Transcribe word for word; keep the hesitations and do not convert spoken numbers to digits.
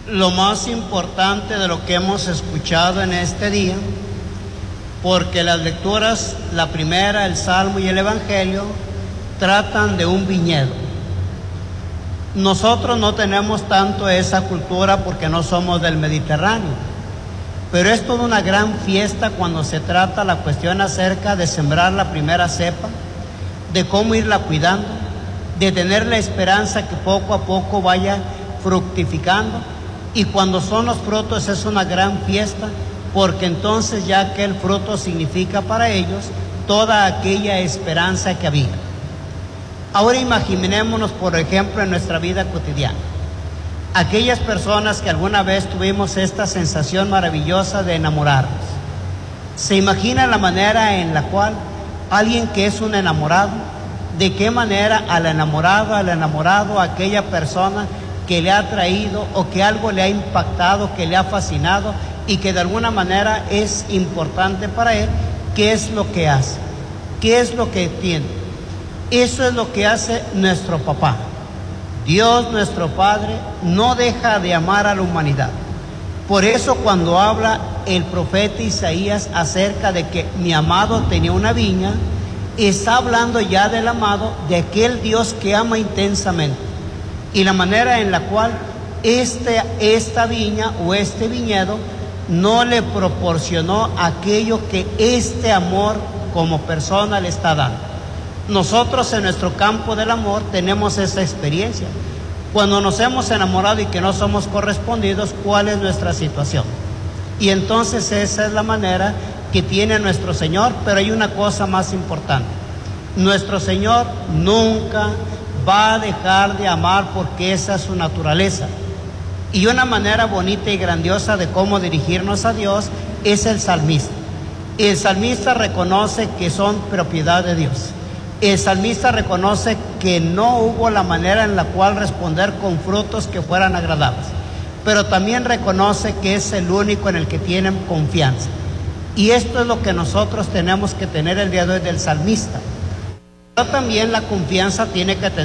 lo más importante de lo que hemos escuchado en este día, porque las lecturas, la primera, el Salmo y el Evangelio, tratan de un viñedo. Nosotros no tenemos tanto esa cultura porque no somos del Mediterráneo, pero es toda una gran fiesta cuando se trata la cuestión acerca de sembrar la primera cepa, de cómo irla cuidando, de tener la esperanza que poco a poco vaya fructificando, y cuando son los frutos es una gran fiesta, porque entonces ya aquel fruto significa para ellos toda aquella esperanza que había. Ahora imaginémonos, por ejemplo, en nuestra vida cotidiana, aquellas personas que alguna vez tuvimos esta sensación maravillosa de enamorarnos. ¿Se imagina la manera en la cual alguien que es un enamorado, de qué manera al enamorado, al enamorado, a aquella persona que le ha traído o que algo le ha impactado, que le ha fascinado y que de alguna manera es importante para él, qué es lo que hace, qué es lo que tiene? Eso es lo que hace nuestro papá. Dios, nuestro Padre, no deja de amar a la humanidad. Por eso cuando habla el profeta Isaías acerca de que mi amado tenía una viña, está hablando ya del amado, de aquel Dios que ama intensamente. Y la manera en la cual este, esta viña o este viñedo no le proporcionó aquello que este amor como persona le está dando. Nosotros en nuestro campo del amor tenemos esa experiencia. Cuando nos hemos enamorado y que no somos correspondidos, ¿cuál es nuestra situación? Y entonces esa es la manera que tiene nuestro Señor, pero hay una cosa más importante. Nuestro Señor nunca va a dejar de amar porque esa es su naturaleza. Y una manera bonita y grandiosa de cómo dirigirnos a Dios es el salmista. El salmista reconoce que son propiedad de Dios. El salmista reconoce que no hubo la manera en la cual responder con frutos que fueran agradables, pero también reconoce que es el único en el que tienen confianza. Y esto es lo que nosotros tenemos que tener el día de hoy del salmista. Pero también la confianza tiene que tener